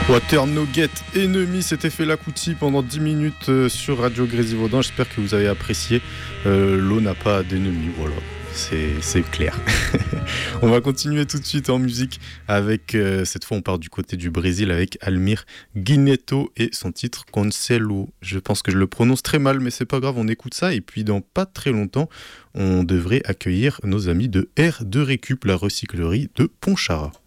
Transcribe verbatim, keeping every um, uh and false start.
Water No Get Ennemi, c'était fait la Kuti pendant dix minutes euh, sur Radio Grésivaudan. J'espère que vous avez apprécié. Euh, l'eau n'a pas d'ennemis, voilà, c'est, c'est clair. On va continuer tout de suite en musique avec, euh, cette fois on part du côté du Brésil avec Almir Guineto et son titre Conselho. Je pense que je le prononce très mal, mais c'est pas grave, on écoute ça. Et puis dans pas très longtemps, on devrait accueillir nos amis de R de Récup, la recyclerie de Pontcharra.